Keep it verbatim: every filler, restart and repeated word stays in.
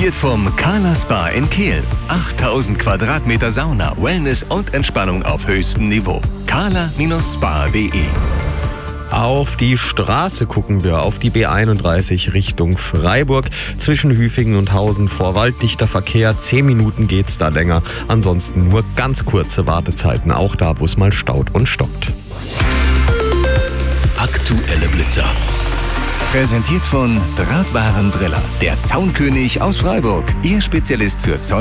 Präsentiert vom Carla Spa in Kehl. achttausend Quadratmeter Sauna, Wellness und Entspannung auf höchstem Niveau. carla Spa punkt de. Auf die Straße gucken wir, auf die B einunddreißig Richtung Freiburg. Zwischen Hüfingen und Hausen vor Wald dichter Verkehr. Zehn Minuten geht's da länger. Ansonsten nur ganz kurze Wartezeiten, auch da, wo es mal staut und stockt. Aktuelle Blitzer. Präsentiert von Drahtwarendriller, der Zaunkönig aus Freiburg. Ihr Spezialist für Zaun